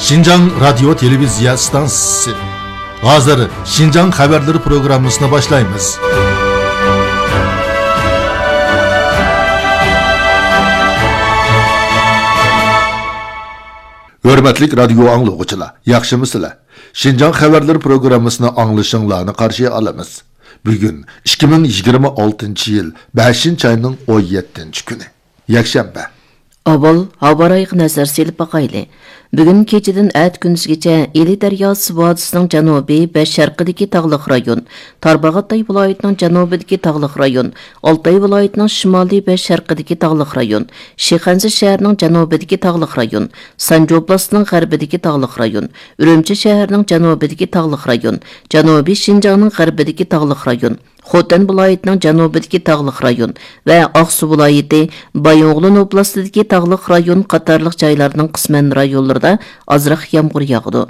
Şinjan Radyo Televizya Stansisi. Hazır Şinjan Haberleri programmasına başlayınız. Hürmetlik radyo anlıqçılar, yaxşımısılar? Şinjan Haberleri programmasını anlaşınlarını karşıya alamız. Bugün 2026 yıl 5. ayının 17. günü. Yakşembe. Avval habarayıq nəzər selib baxaylı. Bugün keçidin ət gündüzgəcə Eli Dəryası vadisinin cənubi və şərqidəki tağlıq rayon, Tarbağatay vilayətinin cənubidəki tağlıq rayon, Altay vilayətinin şimali və şərqidəki tağlıq rayon, Şixənzi şəhərinin cənubidəki tağlıq rayon, Sanca oblastının qərbidəki tağlıq rayon, Ürümçi şəhərinin cənubidəki tağlıq rayon, Cənubi Şinjanın qərbidəki tağlıq rayon, Xotan vilayətinin cənubidəki tağlıq rayon və Ağsu vilayəti, Bayonğulun oblastidəki tağlıq rayon qatarlıq caylarının qismən rayonlarında azraq yağmur yağdı.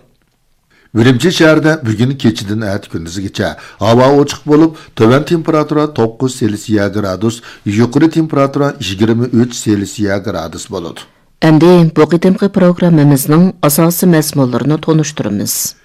Ürümçi şəhərdə bugün keçidin ət gündüzgəcə hava ochiq bo'lib, töven temperatura 9 Selsiya gradus, yuqori temperatura 23 Selsiya gradus bo'ladi. Endi bu qitimqi programmamizning asosiy mazmunlarini tonuşturamiz.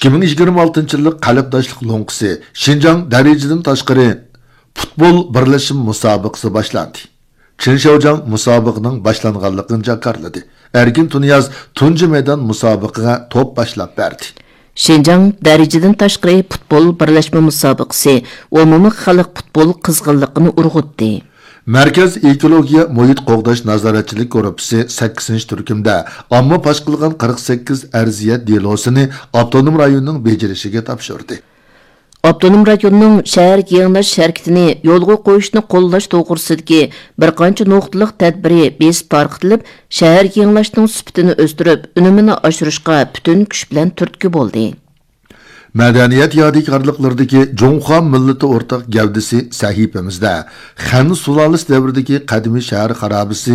2026 yıllık qalbdaşlıq lonqisi Şinjan dereceden taşqarı futbol birleşim musabıqası başlandı. Çinşaojan musabıqının başlanğanlığını jakarladı. Erkin Tunyaz tuncu meydan musabıqıga top başlap berdi. Şinjan dereceden taşqarı futbol birleşme musabıqası umumiy xalq futbol qizg'inligini urg'utdi. Merkez Ekologiya Muhit Qo'g'dash Nazoratchilik Korpusi 8-turkumda amma pash qilgan 48 arziyat delosini avtonom rayonning bejirishiga topshirdi. Avtonom rayonning shahar yig'inash harakatini yo'lga qo'yishni qo'llash to'g'risidagi bir qancha nuqtaliq tadbiri besib tarqitilib, shahar yig'inashning sifatini o'stirib, unumini oshirishga butun kuch bilan turtki bo'ldi. Madaniyat yadigarlıklardaki Jonxan milleti ortak gavdisi sahifemizde Han Sulolasi davridagi qadimiy shahar xarobasi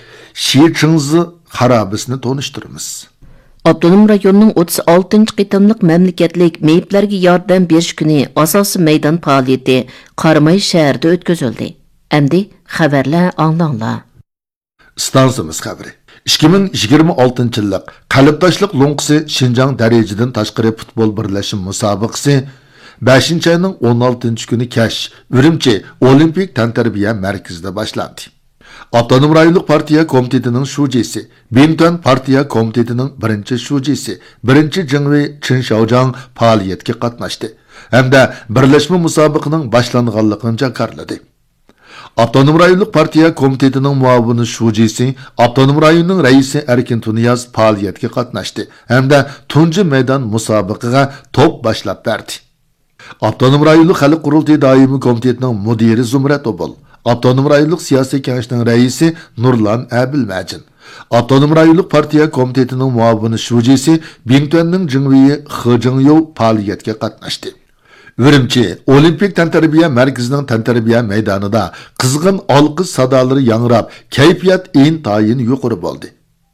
Shichingzi xarobasini tonishtiramiz. Avtonom rayonning 36 qitimliq mamlakatlik meyiplarga yordam berish kuni asosiy maydon faoliyati Qaramay shahrida o'tkazildi. Endi xabarlar anglanglar. Stansimiz xabari. 2026 yıllık qalbdaşlıq lonqisi Şinjan dereceden taşqarı futbol birleşim musabıqası 5. ayının 16. günü Kaş, Ürümçi Olimpik Tantarbiya Merkezinde başlandı. Avtonom rayonluq partiya komitetinin şujisi, Bintön partiya komitetinin birinci şujisi, birinci Jingvi Çinşaojan faaliyetke qatnaşdı. Hem de birleşme musabıqının başlanğanlığını jakarladı. Avtonom rayonluq partiya komitetinin muavini şujisi, Avtonom rayonning reisi Erkin Tunyaz faaliyetke qatnaşdı. Hem de tuncu meydan musabıqıga top başlap berdi. Avtonom rayonluq Xalq Qurultayı daimi komitetinin mudiri Zumrat Obul, Avtonom rayonluq siyasi kengashning reisi Nurlan Abilmajin, Avtonom rayonluq partiya komitetinin muavini şujisi Bintönning Jingvi Xijingyo faaliyetke qatnaşdı. Ürümçi Olimpik Tantarbiya Merkezining Tantarbiya meydanida qizg'in olqish sadolari yangrab, kayfiyat intayin yuqori bo'ldi.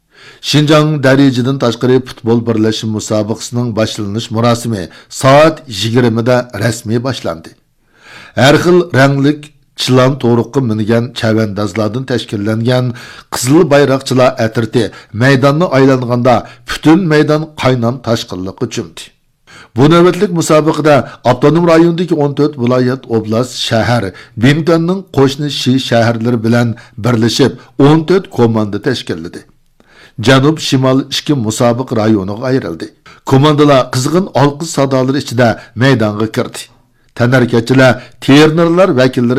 Şinjan dereceden taşqarı futbol birleşim musabıqasının başlanış murasimi saat 20'da resmi başlandı. Her xil ranglik chilan to'riqqa mingan chavandozlardan tashkillangan qizil bayroqchilar atirti maydonni aylanganda butun maydon qaynon tashqinliqqa cho'mdi. Bu navbatlik musobaqada avtonom rayondagi 14 viloyat, oblast, shahar, Bintönning qo'shni shaharlari bilan birlashib 14 komanda tashkilladi. Janub Shimol 2 musobiq rayoniga ayrildi. Komandalar qizg'in olqish sadolari ichida maydonga kirdi. Tanarkachilar, trenerlar vakillari